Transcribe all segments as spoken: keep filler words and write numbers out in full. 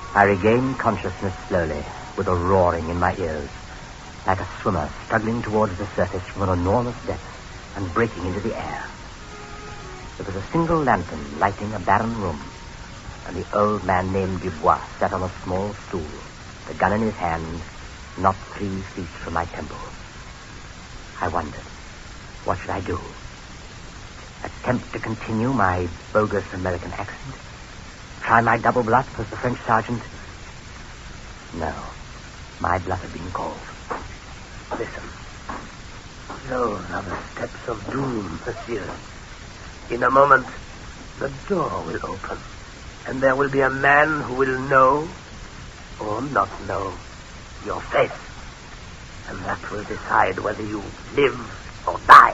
I regained consciousness slowly, with a roaring in my ears, like a swimmer struggling towards the surface from an enormous depth and breaking into the air. There was a single lantern lighting a barren room, and the old man named Dubois sat on a small stool, the gun in his hand, not three feet from my temple. I wondered, what should I do? Attempt to continue my bogus American accent? Try my double bluff as the French sergeant? No, my bluff had been called. Listen. Those are the steps of doom, monsieur. In a moment, the door will open, and there will be a man who will know or not know your face. And that will decide whether you live or die.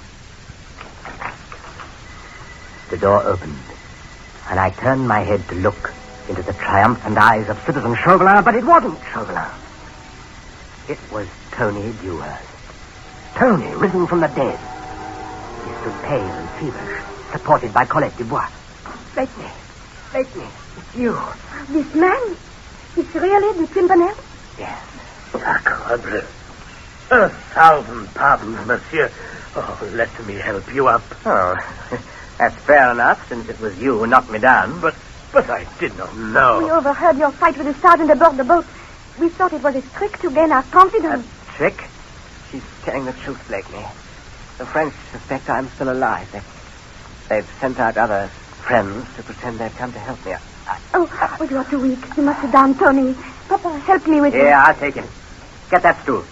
The door opened, and I turned my head to look into the triumphant eyes of Citizen Chauvelin, but it wasn't Chauvelin. It was Tony Dewhurst. Tony, risen from the dead. He stood pale and feverish, supported by Colette Dubois. Blakeney, Blakeney, it's you. This man? It's really the Pimpernel? Yes. Sacre. A thousand pardons, monsieur. Oh, let me help you up. Oh, that's fair enough, since it was you who knocked me down. But, but I did not know. We overheard your fight with the sergeant aboard the boat. We thought it was a trick to gain our confidence. A trick? She's telling the truth, Blakeney. The French suspect I'm still alive. They, they've sent out other friends to pretend they've come to help me. I, oh, oh, you are too weak. You must sit down, Tony. Papa, help me with Yeah, you. I'll take him. Get that stool.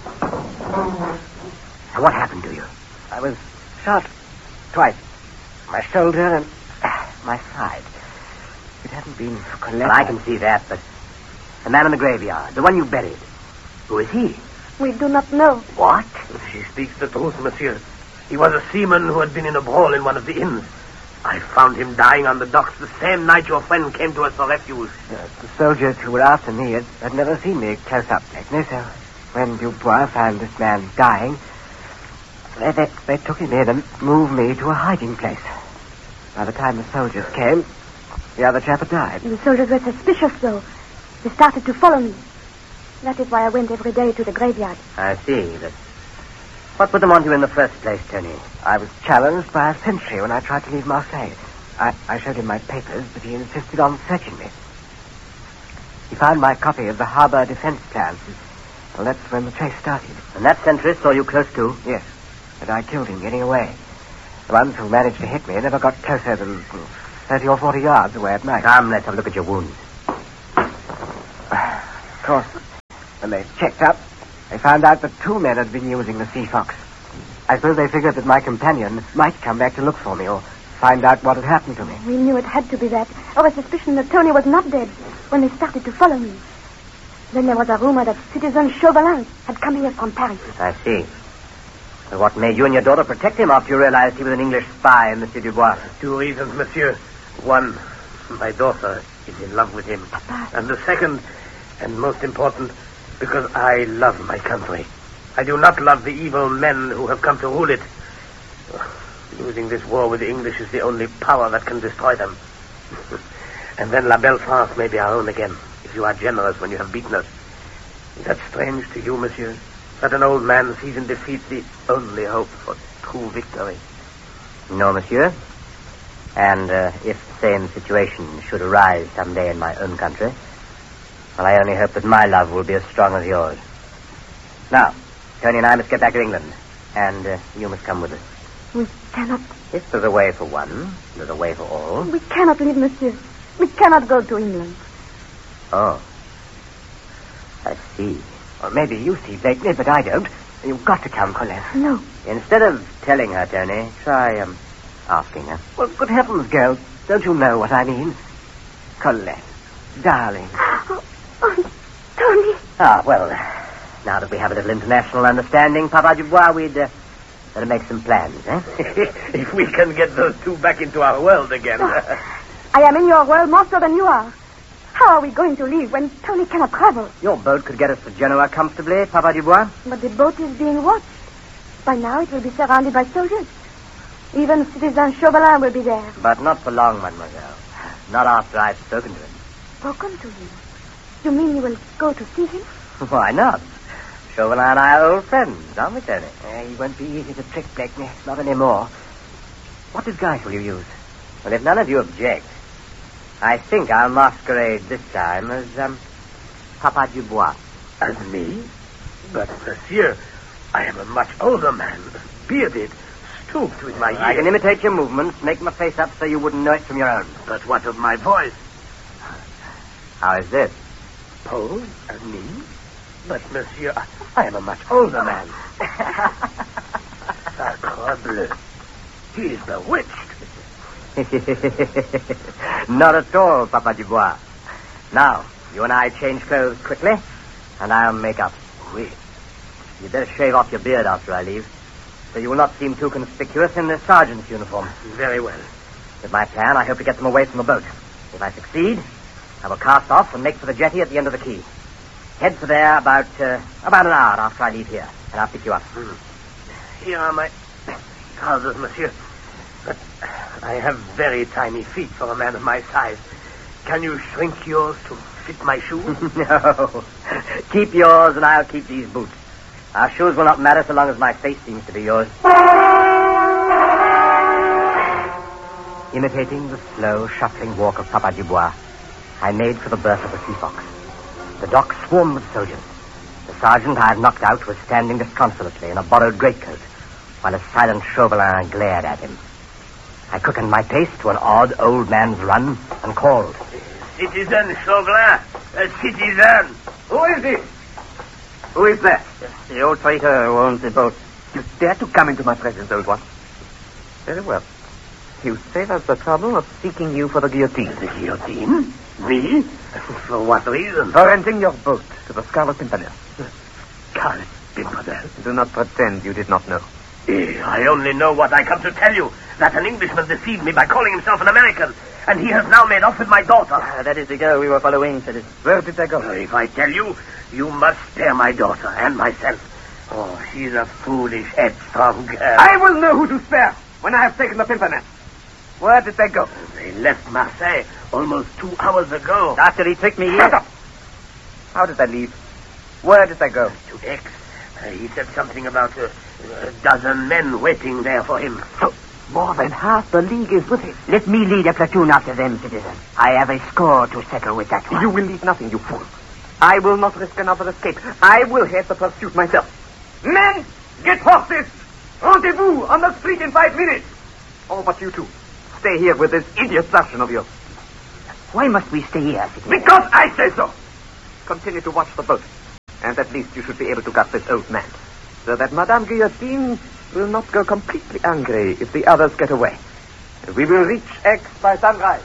Now, what happened to you? I was shot twice. My shoulder and uh, my side. If it hadn't been for Colette... Well, I can see that, but the man in the graveyard, the one you buried, who is he? We do not know. What? She speaks the truth, monsieur. He was a seaman who had been in a brawl in one of the inns. I found him dying on the docks the same night your friend came to us for refuge. Yes, the soldiers who were after me had, had never seen me close up, Blakeney, so when Dubois found this man dying, they, they, they took him in and moved me to a hiding place. By the time the soldiers came, the other chap had died. The soldiers were suspicious, though. They started to follow me. That is why I went every day to the graveyard. I see, but what put them on you in the first place, Tony? I was challenged by a sentry when I tried to leave Marseille. I, I showed him my papers, but he insisted on searching me. He found my copy of the Harbour Defense Plans. Well, that's when the chase started. And that sentry saw you close to? Yes, but I killed him getting away. The ones who managed to hit me never got closer than thirty or forty yards away at night. Come, let's have a look at your wounds. Of course, when they checked up, they found out that two men had been using the Sea Fox. I suppose they figured that my companion might come back to look for me or find out what had happened to me. We knew it had to be that. Our suspicion that Tony was not dead when they started to follow me. Then there was a rumor that Citizen Chauvelin had come here from Paris. I see. So what made you and your daughter protect him after you realized he was an English spy, Monsieur Dubois? Two reasons, monsieur. One, my daughter is in love with him. Papa. And the second, and most important, because I love my country. I do not love the evil men who have come to rule it. Losing this war with the English is the only power that can destroy them. And then La Belle France may be our own again, if you are generous when you have beaten us. Is that strange to you, monsieur? That an old man sees in defeat the only hope for true victory? No, monsieur. And uh, if the same situation should arise someday in my own country, well, I only hope that my love will be as strong as yours. Now, Tony and I must get back to England, and uh, you must come with us. We cannot... If there's a way for one, there's a way for all. We cannot leave, monsieur. We cannot go to England. Oh. I see. Well, maybe you see, Blakeney, but I don't. You've got to come, Colette. No. Instead of telling her, Tony, try, um, asking her. Well, good heavens, girl. Don't you know what I mean? Colette. Darling. Oh, oh, Tony. Ah, well, now that we have a little international understanding, Papa Dubois, we'd uh, better make some plans, eh? If we can get those two back into our world again. Oh, I am in your world more so than you are. How are we going to leave when Tony cannot travel? Your boat could get us to Genoa comfortably, Papa Dubois. But the boat is being watched. By now it will be surrounded by soldiers. Even Citizen Chauvelin will be there. But not for long, mademoiselle. Not after I've spoken to him. spoken to him. You mean you will go to see him? Why not? Chauvelin and I are old friends, aren't we, Tony? Uh, he won't be easy to trick, Blakeney. Not anymore. What disguise will you use? Well, if none of you object, I think I'll masquerade this time as, um, Papa Dubois. As me? But, monsieur, I am a much older man, bearded, stooped with my years. I can imitate your movements, make my face up so you wouldn't know it from your own. But what of my voice? How is this? Pose as me? But, monsieur, I, I am a much older man. Sacre bleu. He is bewitched. Not at all, Papa Dubois. Now, you and I change clothes quickly, and I'll make up. Oui. You'd better shave off your beard after I leave, so you will not seem too conspicuous in the sergeant's uniform. Very well. With my plan, I hope to get them away from the boat. If I succeed, I will cast off and make for the jetty at the end of the quay. Head for there about uh, about an hour after I leave here, and I'll pick you up. Mm. Here are my trousers, monsieur. But I have very tiny feet for a man of my size. Can you shrink yours to fit my shoes? No. Keep yours, and I'll keep these boots. Our shoes will not matter so long as my face seems to be yours. Imitating the slow, shuffling walk of Papa Dubois, I made for the berth of the Sea Fox. The dock swarmed with soldiers. The sergeant I had knocked out was standing disconsolately in a borrowed greatcoat, while a silent Chauvelin glared at him. I quickened my pace to an odd old man's run and called. Citizen Chauvelin, a citizen. Who is he? Who is that? The old traitor who owns the boat. You dare to come into my presence, old one? Very well. You save us the trouble of seeking you for the guillotine. The guillotine? Me? For what reason? For renting your boat to the Scarlet Pimpernel. Scarlet Pimpernel? Do not pretend you did not know. Eh, I only know what I come to tell you. That an Englishman deceived me by calling himself an American. And he has now made off with my daughter. Uh, that is the girl we were following, citizen. Where did they go? Uh, if I tell you, you must spare my daughter and myself. Oh, she's a foolish, headstrong girl. I will know who to spare when I have taken the Pimpernel. Where did they go? They left Marseille almost two hours ago. After he tricked me here. Shut up! How did they leave? Where did they go? To Aix. Uh, he said something about uh, a dozen men waiting there for him. So, more than half the League is with him. Let me lead a platoon after them, citizen. I have a score to settle with that one. You will leave nothing, you fool. I will not risk another escape. I will head the pursuit myself. Men, get horses! Rendezvous on the street in five minutes. All but you two. Stay here with this idiot sergeant of yours. Why must we stay here, citizen? Because I say so. Continue to watch the boat. And at least you should be able to gut this old man. So that Madame Guillotine will not go completely angry if the others get away. We will reach Aix by sunrise.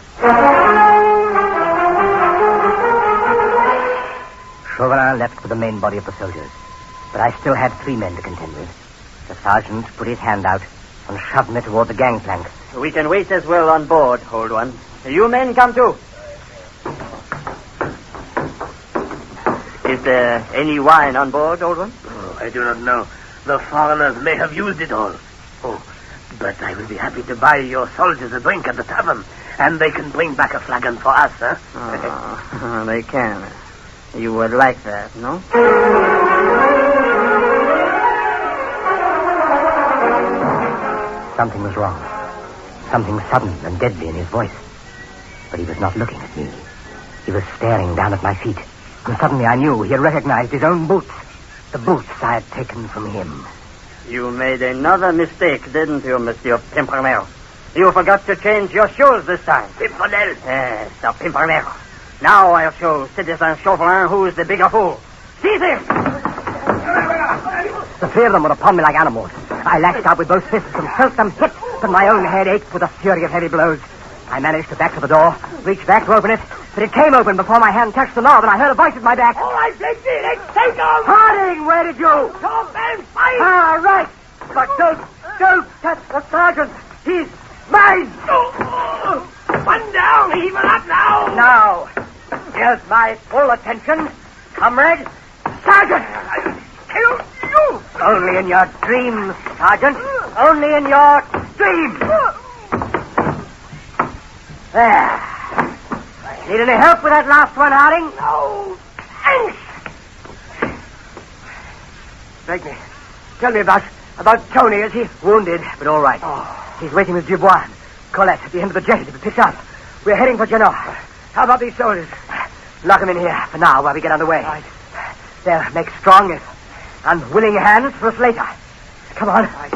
Chauvelin left for the main body of the soldiers, but I still had three men to contend with. The sergeant put his hand out and shoved me toward the gangplank. We can wait as well on board, old one. You men come too. Is there any wine on board, old one? Oh, I do not know. The foreigners may have used it all. Oh, but I will be happy to buy your soldiers a drink at the tavern, and they can bring back a flagon for us, huh? Oh, they can. You would like that, no? Something was wrong. Something sudden and deadly in his voice. But he was not looking at me. He was staring down at my feet. And suddenly I knew he had recognized his own boots. The boots I had taken from him. You made another mistake, didn't you, Monsieur Pimpernel? You forgot to change your shoes this time. Pimpernel? Yes, the Pimpernel. Now I'll show Citizen Chauvelin who's the bigger fool. Seize him! The three of them were upon me like animals. I lashed out with both fists and felt them hit, but my own head ached with the fury of heavy blows. I managed to back to the door, reach back to open it, but it came open before my hand touched the knob, and I heard a voice at my back. All right, Blakely, let's take him! Harding, where did you? Talk and fight! Ah, right. But don't, don't touch the sergeant. He's mine. Oh, oh. One down, he will up now. Now, here's my full attention. Comrade, Sergeant! I'll kill you! Only in your dreams, Sergeant. Only in your dreams. There. Need any help with that last one, Harding? No, thanks. Blakeney, tell me about about Tony. Is he wounded, but all right? Oh. He's waiting with Dubois and Colette at the end of the jetty to be picked up. We're heading for Genoa. How about these soldiers? Lock them in here for now while we get underway. Right. They'll make strong and willing hands for us later. Come on. Right.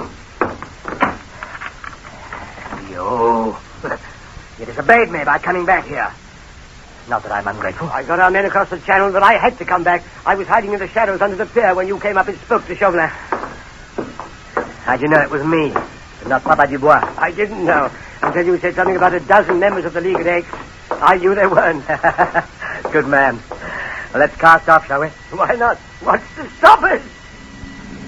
You. You disobeyed me by coming back here. Not that I'm ungrateful. I got our men across the channel, but I had to come back. I was hiding in the shadows under the pier when you came up and spoke to Chauvelin. How'd you know it was me, but not Papa Dubois? I didn't know until you said something about a dozen members of the League at Aix. I knew they weren't. Good man. Well, let's cast off, shall we? Why not? What's to stop us?